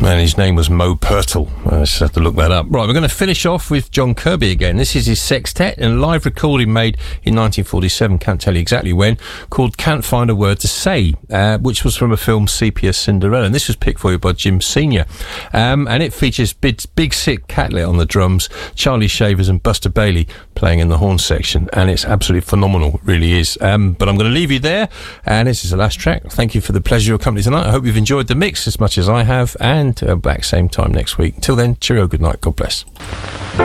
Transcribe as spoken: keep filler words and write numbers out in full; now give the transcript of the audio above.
And his name was Mo Pertle. I just have to look that up. Right, we're going to finish off with John Kirby again. This is his sextet, and a live recording made in nineteen forty-seven, can't tell you exactly when, called Can't Find a Word to Say, uh, which was from a film Sepia Cinderella. And this was picked for you by Jim Senior Um, and it features Big, Big Sick Catlett on the drums, Charlie Shavers and Buster Bailey playing in the horn section. And it's absolutely phenomenal, it really is. Um, but I'm going to leave you there, and this is the last track. Thank you for the pleasure of your company tonight. I hope you've enjoyed the mix as much as I have, and uh, back same time next week. Until then, cheerio, good night, God bless.